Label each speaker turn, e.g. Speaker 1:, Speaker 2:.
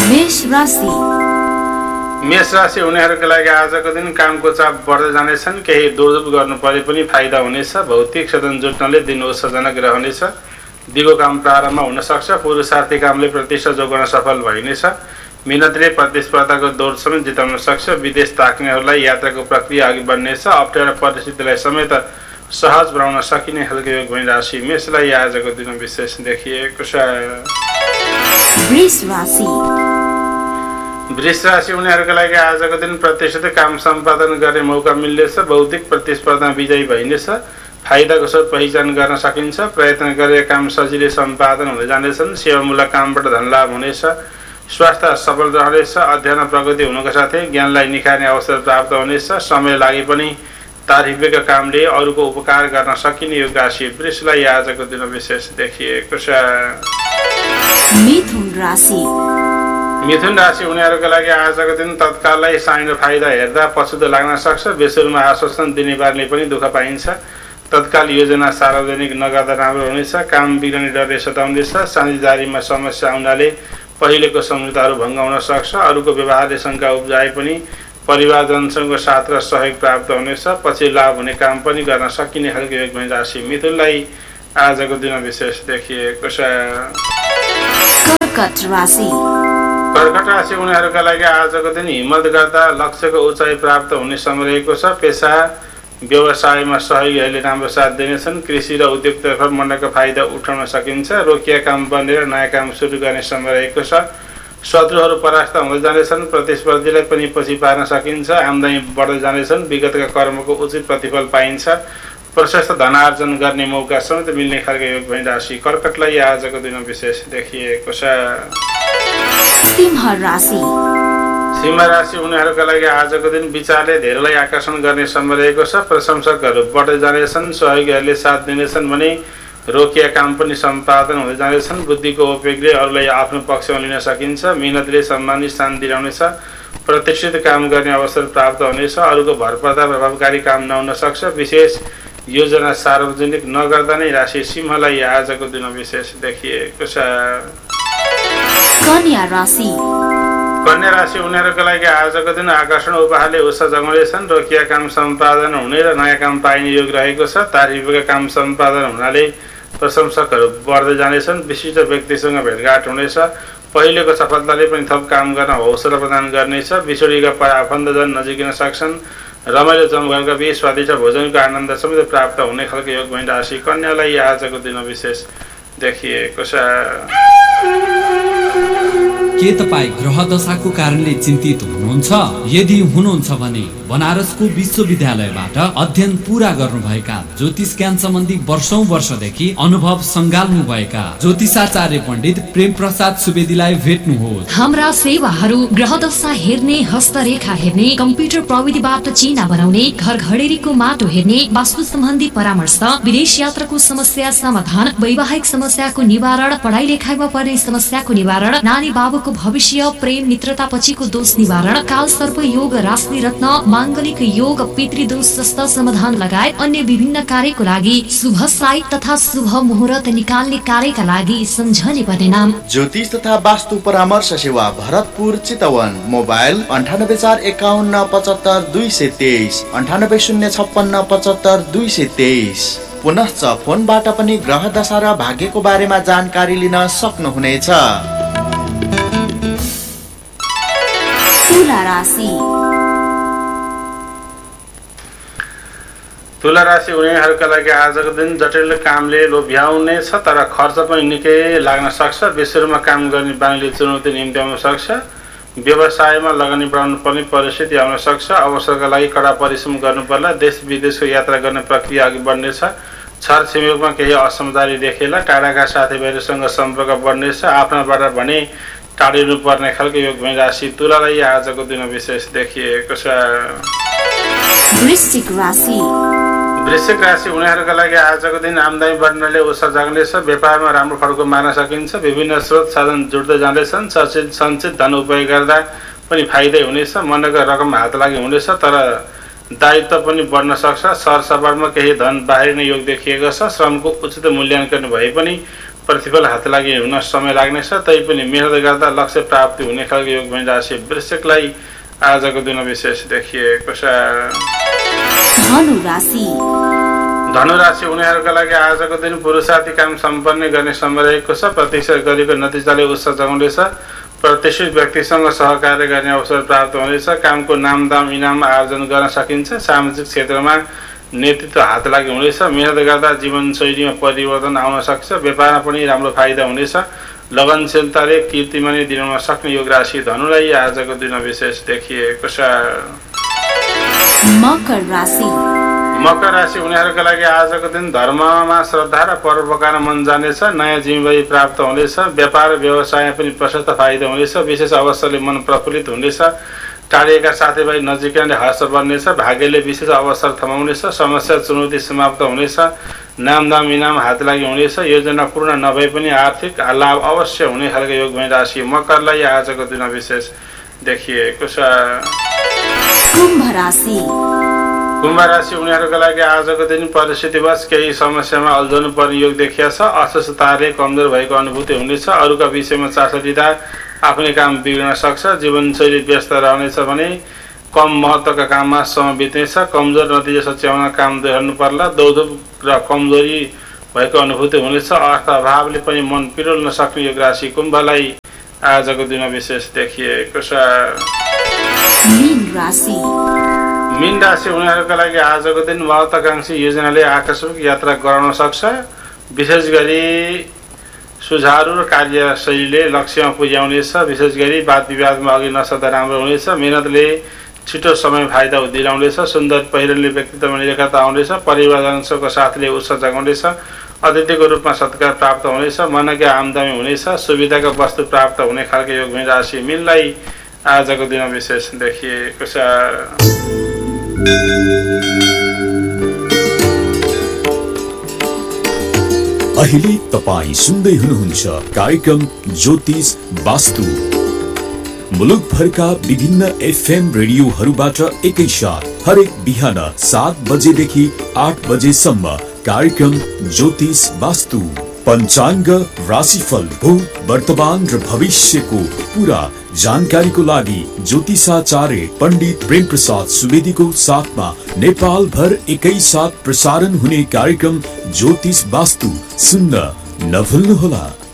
Speaker 1: मेष राशि
Speaker 2: उनीहरूका लागि आजको दिन कामको चाप बढ्दै जानेछन्। केही दुर्दुप गर्नु परे पनि फाइदा हुनेछ। भौतिक साधन जुट्नले दिन उत्साहजनक रहनेछ। दिगो काम प्रारम्भ हुन सक्छ। पुरुषार्थी कामले प्रतिष्ठा जोगाउन सफल भइनेछ। मिहिनेतले प्रतिस्पर्धाको दौड समेत जिताउन सक्छ। विदेश ताक्नेहरूलाई यात्राको प्रक्रिया अघि बढ्नेछ। अप्ठ्यारो परिस्थितिलाई समेत सहज बनाउन सकिने खालको योग भई राशि मेषलाई आजको दिन विशेष देखिएको छ। वृष राशि उनीहरूका लागि आजको दिन प्रतिष्ठित काम सम्पादन गर्ने मौका मिल्नेछ। बौद्धिक प्रतिस्पर्धा विजयी भइनेछ। फाइदाको स्रोत पहिचान गर्न सकिन्छ। प्रयत्न गरेका काम सजिलै सम्पादन हुँदै जानेछन्। सेवामूलक कामबाट धनलाभ हुनेछ। स्वास्थ्य सबल रहनेछ। अध्ययन प्रगति हुनुका साथै ज्ञानलाई निखार्ने अवसर प्राप्त हुनेछ। समय लागे पनि तारिफका कामले अरूको उपकार गर्न सकिने यो राशि वृषलाई आजको दिन विशेष देखिएको छ। मिथुन राशि उनीहरूका लागि आजको दिन तत्कालै सानो फाइदा हेर्दा पछुतो लाग्न सक्छ। बेसुरमा आश्वासन दिने बारले पनि दुःख पाइन्छ। तत्काल योजना सार्वजनिक नगर्दा राम्रो हुनेछ। काम बिग्रने डरले सताउँदैछ। साझेदारीमा समस्या आउनाले पहिलेको सम्झौताहरू भङ्ग हुन सक्छ। अरूको व्यवहारले शङ्का उब्जाए पनि परिवारजनसँग साथ र सहयोग प्राप्त हुनेछ। पछि लाभ हुने काम पनि गर्न सकिने खालको योग भई राशि मिथुनलाई आजको दिन विशेष देखिएको छ। कर्कट राशि उनीहरूका लागि आजको दिन हिम्मत गर्दा लक्ष्यको उचाइ प्राप्त हुने समय रहेको छ। पेसा व्यवसायमा सहयोगीहरूले राम्रो साथ दिनेछन्। कृषि र उद्योगतर्फ मनका फाइदा उठाउन सकिन्छ। रोकिया काम बनेर नयाँ काम सुरु गर्ने समय रहेको छ। शत्रुहरू परास्त हुँदै जानेछन्। प्रतिस्पर्धीलाई पनि पछि पार्न सकिन्छ। आम्दानी बढ्दै जानेछन्। विगतका कर्मको उचित प्रतिफल पाइन्छ। प्रशस्त धनार्जन गर्ने मौका समेत मिल्ने खालको योग भई राशि कर्कटलाई आजको दिन विशेष देखिएको छ। सिंह राशि उनीहरूका लागि आजको दिन विचारले धेरैलाई आकर्षण गर्ने समय रहेको छ। प्रशंसकहरू बढ्दै जानेछन्। सहयोगीहरूले साथ दिनेछन् भने रोकिया काम पनि सम्पादन हुँदै जानेछन्। बुद्धिको उपयोगले अरूलाई आफ्नो पक्षमा लिन सकिन्छ। मिहिनेतले सम्मानित स्थान दिलाउनेछ। प्रतिष्ठित काम गर्ने अवसर प्राप्त हुनेछ। अरूको भर पर्दा प्रभावकारी काम नहुन सक्छ। विशेष योजना सार्वजनिक नगर्दा नै राशि सिंहलाई आजको दिन विशेष देखिएको छ। कन्या राशि उनीहरूका लागि आजको दिन आकर्षण उपहारले उत्साह जगाउनेछन्। रोकिया काम सम्पादन हुने र नयाँ काम पाइने योग रहेको छ। तारिफका काम सम्पादन हुनाले प्रशंसकहरू बढ्दै जानेछन्। विशिष्ट व्यक्तिसँग भेटघाट हुनेछ। पहिलेको सफलताले पनि थप काम गर्न हौसला प्रदान गर्नेछ। बिछोडीका आफन्तजन नजिकिन सक्छन्। रमाइलो जमघरका बीच स्वादिष्ट भोजनको आनन्द समेत प्राप्त हुने खालको योग भई राशि कन्यालाई आजको दिन विशेष देखिएको छ।
Speaker 3: के तपाईँ ग्रह दशाको कारणले चिन्तित हुनुहुन्छ? यदि हुनुहुन्छ भने बनारसको विश्वविद्यालयबाट अध्ययन पूरा गर्नुभएका ज्योतिष ज्ञान सम्बन्धी वर्षौंदेखि अनुभव सङ्गाल्नु भएका ज्योतिषाचार्य पण्डित प्रेम प्रसाद सुवेदीलाई भेट्नुहोस्।
Speaker 4: हाम्रा सेवाहरू ग्रह दशा हेर्ने, हस्तरेखा हेर्ने, कम्प्युटर प्रविधिबाट चिना बनाउने, घर घडेरीको माटो हेर्ने, वास्तु सम्बन्धी परामर्श, विदेश यात्राको समस्या समाधान, वैवाहिक समस्याको निवारण, पढाइ लेखाइमा पर्ने समस्याको निवारण, नानी बाबुको भविष्य, प्रेम मित्रता पछिको दोष निवारण, काल सर्प योग, राशि रत्न, माङ्गलिक योग, पितृदोष जस्ता समाधान लगायत अन्य विभिन्न कार्यको लागि शुभ साइत तथा शुभ मुहुर्त निकाल्ने कार्यका लागि सम्झने पर्ने नाम
Speaker 5: ज्योतिष तथा वास्तु परामर्श सेवा भरतपुर चितवन। मोबाइल 9845175223 980657752223। पुनश्च फोनबाट पनि ग्रह दशा र भाग्यको बारेमा जानकारी लिन सक्नुहुनेछ।
Speaker 2: तुला राशि उनीहरूका लागि आजको दिन जटिल कामले लोभ्याउने छ। तर खर्च पनि निकै लाग्न सक्छ। विश्वमा काम गर्ने बानीले चुनौती निम्त्याउन सक्छ। व्यवसायमा लगानी बढाउनु पर्ने परिस्थिति आउन सक्छ। अवसरका लागि कडा परिश्रम गर्नु पर्ला। देश विदेशको यात्रा गर्ने प्रक्रिया अघि बढ्नेछ। छर छिमेकमा केही असमझदारी देखेला। टाढाका साथीभाइहरूसँग सम्पर्क बढ्नेछ। आफ्नाबाट भने टाढिनु पर्ने खालको योग भई राशि तुलालाई आजको दिन विशेष देखिएको छ। वृश्चिक राशि उनीहरूका लागि आजको दिन आम्दानी बढ्नाले उत्साह जाग्नेछ। व्यापारमा राम्रो फड्को मार्न सकिन्छ। विभिन्न स्रोत साधन जुट्दै जाँदैछन्। सञ्चित धन उपयोग गर्दा पनि फाइदै हुनेछ। मनका रकम हात लागि हुनेछ। तर दायित्व पनि बढ्न सक्छ। सरसफाइमा केही धन बाहिरिने योग देखिएको छ। श्रमको उचित मूल्याङ्कन भए पनि प्रतिफल हात लागि हुन समय लाग्नेछ, तैपनि मेहनत गर्दा लक्ष्य प्राप्ति हुने खालको योग बनी राशि वृश्चिकलाई आजको दिन विशेष देखिएको छ। धनु राशि उनीहरूका लागि आजको दिन पुरुषार्थी काम सम्पन्न गर्ने समय रहेको छ। प्रतीक्षा गरेको नतिजाले उत्साह जगाउनेछ। प्रतिष्ठित व्यक्तिसँग सहकार्य गर्ने अवसर प्राप्त हुनेछ। कामको नामदाम इनाम आर्जन गर्न सकिन्छ। सामाजिक क्षेत्रमा नेतृत्व हात लागि हुनेछ। मेहनत गर्दा जीवनशैलीमा परिवर्तन आउन सक्छ। व्यापारमा पनि राम्रो फाइदा हुनेछ। लगनशीलताले कीर्तिमानी दिनमा सक्ने योग राशि धनुलाई आजको दिन विशेष देखिएको छ। मकर राशि उनीहरूका लागि आजको दिन धर्ममा श्रद्धा र परोपकार मन जानेछ। नयाँ जिम्मेवारी प्राप्त हुनेछ। व्यापार व्यवसायमा पनि प्रशस्त फाइदा हुनेछ। विशेष अवसरले मन प्रफुल्लित हुनेछ। टाढिएका साथीभाइ नजिकैले हर्ष बन्नेछ। भाग्यले विशेष अवसर थमाउनेछ। समस्या चुनौती समाप्त हुनेछ। नामदाम इनाम हात लागि हुनेछ। योजना पूर्ण नभए पनि आर्थिक लाभ अवश्य हुने खालको योग बनी राशि मकरलाई आजको दिन विशेष देखिएको छ। कुम्भ राशि उनीहरूका लागि आजको दिन परिस्थितिवश केही समस्यामा अल्झनु पर्ने योग देखिया छ। अस्वस्थताले कमजोर भएको अनुभूति हुनेछ। अरूका विषयमा चासो दिँदा आफ्नै काम बिग्रन सक्छ। जीवनशैली व्यस्त रहनेछ भने कम महत्त्वका काममा समय बित्नेछ। कमजोर नतिजा सच्याउन काम दोहोर्नु पर्ला। दौधुप र कमजोरी भएको अनुभूति हुनेछ। अर्थ अभावले पनि मन पिरोल्न सक्ने योग राशि कुम्भलाई आजको दिन विशेष देखिएको छ। मीन राशि उनीहरूका लागि आजको दिन महत्त्वाकांक्षी योजनाले आकस्मिक यात्रा गराउन सक्छ। विशेष गरी सुझारु र कार्यशैलीले लक्ष्यमा पुर्याउनेछ। विशेष गरी वाद विवादमा अघि नसर्दा राम्रो हुनेछ। मेहनतले छिटो समय फाइदा दिलाउनेछ। सुन्दर पहिरनले व्यक्तित्वमा निरखता आउनेछ। परिवारजनसँग साथले उत्साह जगाउनेछ। अतिथिको रूपमा सत्कार प्राप्त हुनेछ। मनका आमदानी हुनेछ। सुविधाका वस्तु प्राप्त हुने खालको योग बनी राशि मीनलाई आजको दिन विशेष देखिएको छ।
Speaker 1: अहिले तपाई सुन्दै हुनुहुन्छ कार्यक्रम ज्योतिष वास्तु। मुलुकभरका विभिन्न एफएम रेडियोहरूबाट एकैसाथ हरेक बिहान 7 बजेदेखि 8 बजेसम्म कार्यक्रम ज्योतिष वास्तु। पञ्चाङ्ग, राशिफल, भूत, वर्तमान र भविष्यको पूरा जानकारीको लागि ज्योतिषाचार्य पण्डित प्रेम प्रसाद सुवेदीको साथमा नेपाल भर एकैसाथ प्रसारण हुने कार्यक्रम ज्योतिष वास्तु सुन्न नभुल्नुहोला।